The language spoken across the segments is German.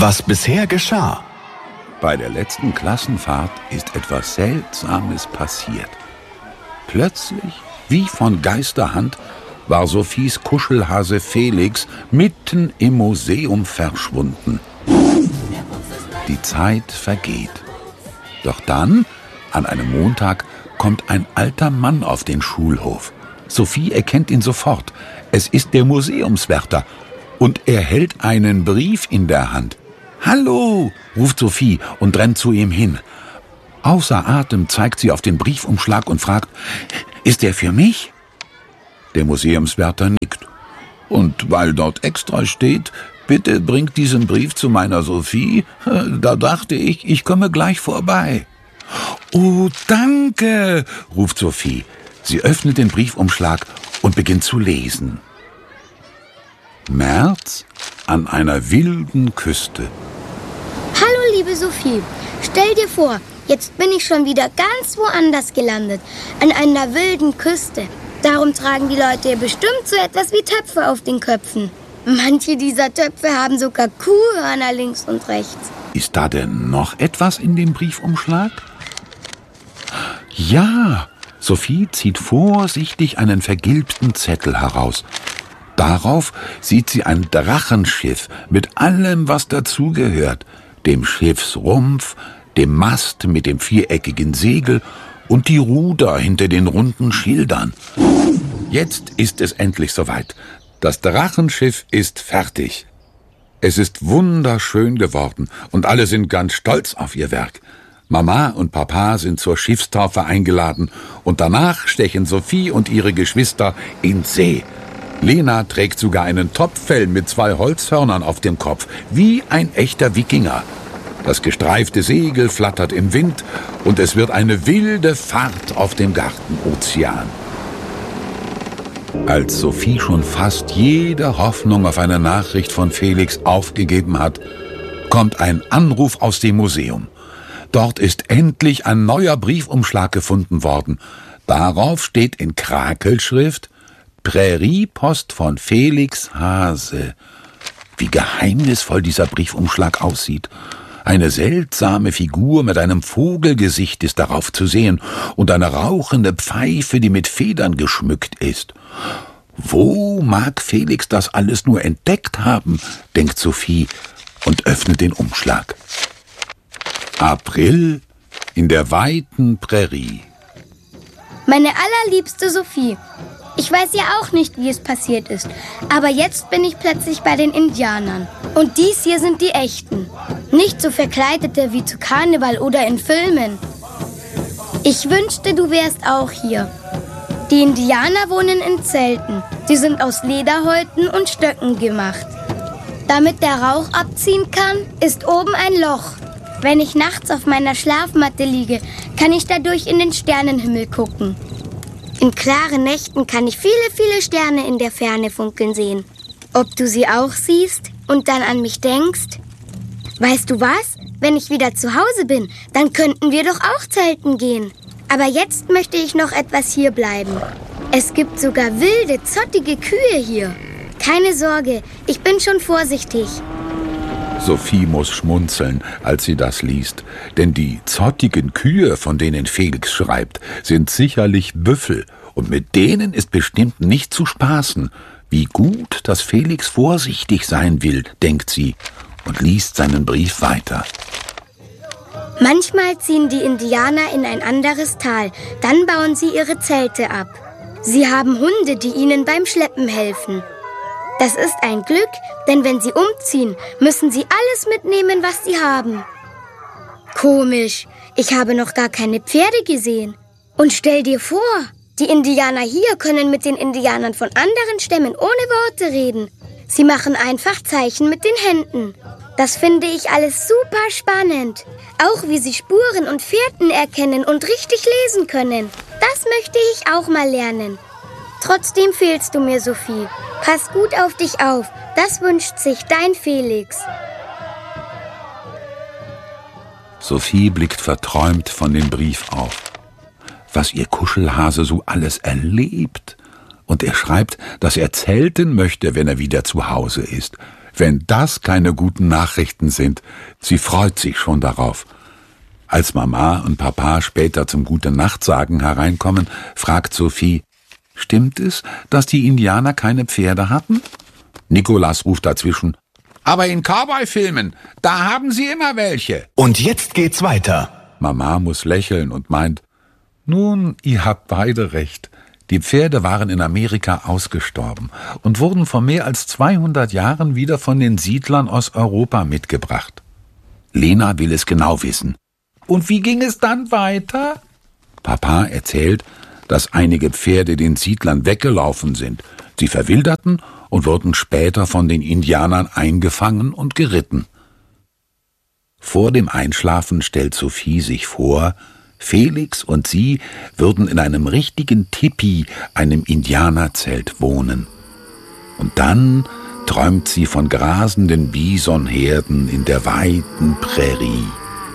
Was bisher geschah. Bei der letzten Klassenfahrt ist etwas Seltsames passiert. Plötzlich, wie von Geisterhand, war Sophies Kuschelhase Felix mitten im Museum verschwunden. Die Zeit vergeht. Doch dann, an einem Montag, kommt ein alter Mann auf den Schulhof. Sophie erkennt ihn sofort. Es ist der Museumswärter. Und er hält einen Brief in der Hand. »Hallo«, ruft Sophie und rennt zu ihm hin. Außer Atem zeigt sie auf den Briefumschlag und fragt, »Ist der für mich?« Der Museumswärter nickt. »Und weil dort extra steht, bitte bringt diesen Brief zu meiner Sophie, da dachte ich komme gleich vorbei.« »Oh, danke«, ruft Sophie. Sie öffnet den Briefumschlag und beginnt zu lesen. März an einer wilden Küste. Hallo, liebe Sophie. Stell dir vor, jetzt bin ich schon wieder ganz woanders gelandet, an einer wilden Küste. Darum tragen die Leute hier bestimmt so etwas wie Töpfe auf den Köpfen. Manche dieser Töpfe haben sogar Kuhhörner links und rechts. Ist da denn noch etwas in dem Briefumschlag? Ja, Sophie zieht vorsichtig einen vergilbten Zettel heraus. Darauf sieht sie ein Drachenschiff mit allem, was dazugehört. Dem Schiffsrumpf, dem Mast mit dem viereckigen Segel und die Ruder hinter den runden Schildern. Jetzt ist es endlich soweit. Das Drachenschiff ist fertig. Es ist wunderschön geworden und alle sind ganz stolz auf ihr Werk. Mama und Papa sind zur Schiffstaufe eingeladen und danach stechen Sophie und ihre Geschwister ins See. Lena trägt sogar einen Topfell mit 2 Holzhörnern auf dem Kopf, wie ein echter Wikinger. Das gestreifte Segel flattert im Wind und es wird eine wilde Fahrt auf dem Gartenozean. Als Sophie schon fast jede Hoffnung auf eine Nachricht von Felix aufgegeben hat, kommt ein Anruf aus dem Museum. Dort ist endlich ein neuer Briefumschlag gefunden worden. Darauf steht in Krakelschrift Präriepost von Felix Hase. Wie geheimnisvoll dieser Briefumschlag aussieht. Eine seltsame Figur mit einem Vogelgesicht ist darauf zu sehen und eine rauchende Pfeife, die mit Federn geschmückt ist. Wo mag Felix das alles nur entdeckt haben, denkt Sophie und öffnet den Umschlag. April in der weiten Prärie. Meine allerliebste Sophie, ich weiß ja auch nicht, wie es passiert ist, aber jetzt bin ich plötzlich bei den Indianern. Und dies hier sind die echten, nicht so verkleidete wie zu Karneval oder in Filmen. Ich wünschte, du wärst auch hier. Die Indianer wohnen in Zelten. Sie sind aus Lederhäuten und Stöcken gemacht. Damit der Rauch abziehen kann, ist oben ein Loch. Wenn ich nachts auf meiner Schlafmatte liege, kann ich dadurch in den Sternenhimmel gucken. In klaren Nächten kann ich viele, viele Sterne in der Ferne funkeln sehen. Ob du sie auch siehst und dann an mich denkst? Weißt du was? Wenn ich wieder zu Hause bin, dann könnten wir doch auch zelten gehen. Aber jetzt möchte ich noch etwas hier bleiben. Es gibt sogar wilde, zottige Kühe hier. Keine Sorge, ich bin schon vorsichtig. Sophie muss schmunzeln, als sie das liest, denn die zottigen Kühe, von denen Felix schreibt, sind sicherlich Büffel, und mit denen ist bestimmt nicht zu spaßen. Wie gut, dass Felix vorsichtig sein will, denkt sie und liest seinen Brief weiter. Manchmal ziehen die Indianer in ein anderes Tal, dann bauen sie ihre Zelte ab. Sie haben Hunde, die ihnen beim Schleppen helfen. Das ist ein Glück, denn wenn sie umziehen, müssen sie alles mitnehmen, was sie haben. Komisch, ich habe noch gar keine Pferde gesehen. Und stell dir vor, die Indianer hier können mit den Indianern von anderen Stämmen ohne Worte reden. Sie machen einfach Zeichen mit den Händen. Das finde ich alles super spannend. Auch wie sie Spuren und Fährten erkennen und richtig lesen können. Das möchte ich auch mal lernen. Trotzdem fehlst du mir, Sophie. Pass gut auf dich auf. Das wünscht sich dein Felix. Sophie blickt verträumt von dem Brief auf. Was ihr Kuschelhase so alles erlebt. Und er schreibt, dass er zelten möchte, wenn er wieder zu Hause ist. Wenn das keine guten Nachrichten sind, sie freut sich schon darauf. Als Mama und Papa später zum Gute-Nacht-Sagen hereinkommen, fragt Sophie, stimmt es, dass die Indianer keine Pferde hatten? Nikolas ruft dazwischen, aber in Cowboy-Filmen, da haben sie immer welche. Und jetzt geht's weiter. Mama muss lächeln und meint, nun, ihr habt beide recht. Die Pferde waren in Amerika ausgestorben und wurden vor mehr als 200 Jahren wieder von den Siedlern aus Europa mitgebracht. Lena will es genau wissen. Und wie ging es dann weiter? Papa erzählt, dass einige Pferde den Siedlern weggelaufen sind. Sie verwilderten und wurden später von den Indianern eingefangen und geritten. Vor dem Einschlafen stellt Sophie sich vor, Felix und sie würden in einem richtigen Tipi, einem Indianerzelt, wohnen. Und dann träumt sie von grasenden Bisonherden in der weiten Prärie.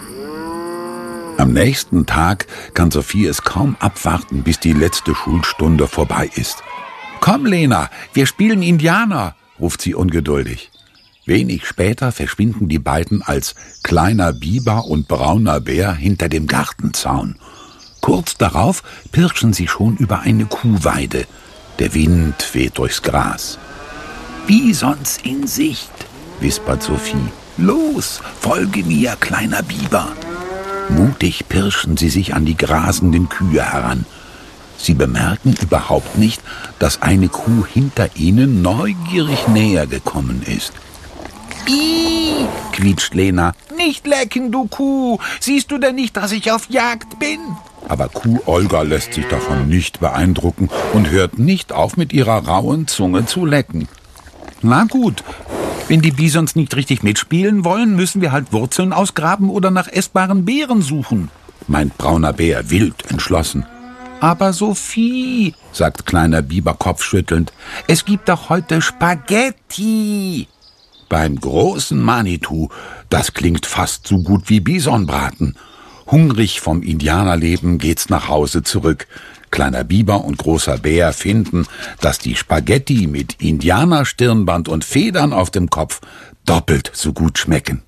Am nächsten Tag kann Sophie es kaum abwarten, bis die letzte Schulstunde vorbei ist. »Komm, Lena, wir spielen Indianer«, ruft sie ungeduldig. Wenig später verschwinden die beiden als kleiner Biber und brauner Bär hinter dem Gartenzaun. Kurz darauf pirschen sie schon über eine Kuhweide. Der Wind weht durchs Gras. »Bisons in Sicht«, wispert Sophie. »Los, folge mir, kleiner Biber.« Mutig pirschen sie sich an die grasenden Kühe heran. Sie bemerken überhaupt nicht, dass eine Kuh hinter ihnen neugierig näher gekommen ist. »Ih«, quietscht Lena. »Nicht lecken, du Kuh! Siehst du denn nicht, dass ich auf Jagd bin?« Aber Kuh Olga lässt sich davon nicht beeindrucken und hört nicht auf, mit ihrer rauen Zunge zu lecken. »Na gut, wenn die Bisons nicht richtig mitspielen wollen, müssen wir halt Wurzeln ausgraben oder nach essbaren Beeren suchen«, meint brauner Bär wild entschlossen. »Aber Sophie«, sagt kleiner Biber kopfschüttelnd, »es gibt doch heute Spaghetti.« Beim großen Manitou, das klingt fast so gut wie Bisonbraten. Hungrig vom Indianerleben geht's nach Hause zurück. Kleiner Biber und großer Bär finden, dass die Spaghetti mit Indianerstirnband und Federn auf dem Kopf doppelt so gut schmecken.